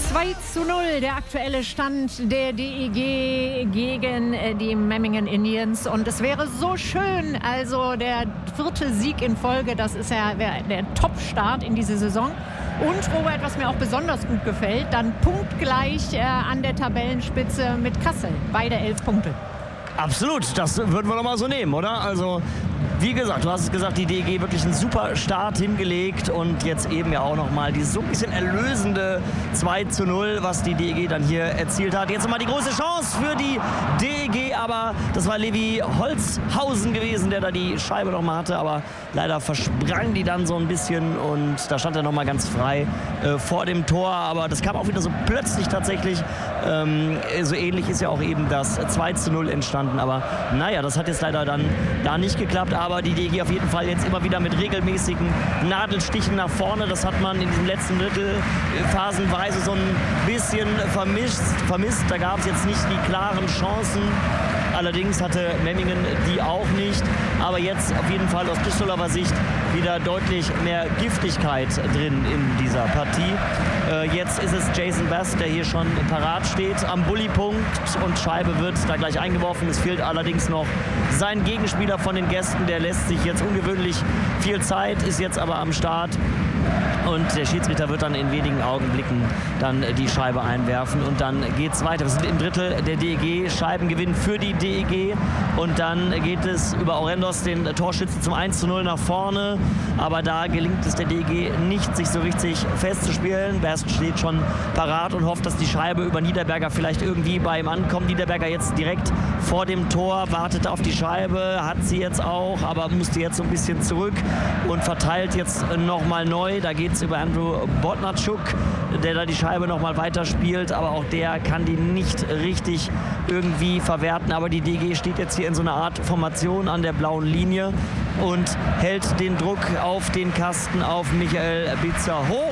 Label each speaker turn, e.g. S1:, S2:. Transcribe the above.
S1: 2:0, der aktuelle Stand der DEG gegen die Memmingen Indians. Und es wäre so schön, also der 4. Sieg in Folge, das ist ja der Top-Start in diese Saison. Und Robert, was mir auch besonders gut gefällt, dann punktgleich an der Tabellenspitze mit Kassel, beide 11 Punkte.
S2: Absolut, das würden wir doch mal so nehmen, oder? Also, wie gesagt, du hast es gesagt, die DEG wirklich einen super Start hingelegt und jetzt eben ja auch nochmal dieses so ein bisschen erlösende 2:0, was die DEG dann hier erzielt hat. Jetzt nochmal die große Chance für die DEG, aber das war Levi Holzhausen gewesen, der da die Scheibe nochmal hatte, aber leider versprang die dann so ein bisschen und da stand er nochmal ganz frei vor dem Tor, aber das kam auch wieder so plötzlich tatsächlich. So ähnlich ist ja auch eben das 2:0 entstanden, aber naja, das hat jetzt leider dann da nicht geklappt, aber die DEG auf jeden Fall jetzt immer wieder mit regelmäßigen Nadelstichen nach vorne. Das hat man in diesem letzten Drittel phasenweise so ein bisschen vermisst. Da gab es jetzt nicht die klaren Chancen. Allerdings hatte Memmingen die auch nicht. Aber jetzt auf jeden Fall aus Düsseldorfer Sicht wieder deutlich mehr Giftigkeit drin in dieser Partie. Jetzt ist es Jason Bass, der hier schon parat steht am Bulli-Punkt und Scheibe wird da gleich eingeworfen. Es fehlt allerdings noch sein Gegenspieler von den Gästen. Der lässt sich jetzt ungewöhnlich viel Zeit, ist jetzt aber am Start. Und der Schiedsrichter wird dann in wenigen Augenblicken dann die Scheibe einwerfen und dann geht's weiter. Wir sind im Drittel der DEG, Scheibengewinn für die DEG und dann geht es über Aurendos, den Torschützen, zum 1:0 nach vorne. Aber da gelingt es der DEG nicht, sich so richtig festzuspielen. Berst steht schon parat und hofft, dass die Scheibe über Niederberger vielleicht irgendwie bei ihm ankommt. Niederberger jetzt direkt vor dem Tor, wartet auf die Scheibe, hat sie jetzt auch, aber musste jetzt so ein bisschen zurück und verteilt jetzt nochmal neu. Da geht es über Andrew Bodnarczuk, der da die Scheibe nochmal weiterspielt, aber auch der kann die nicht richtig irgendwie verwerten. Aber die DG steht jetzt hier in so einer Art Formation an der blauen Linie und hält den Druck auf den Kasten auf Michael Bitzer hoch.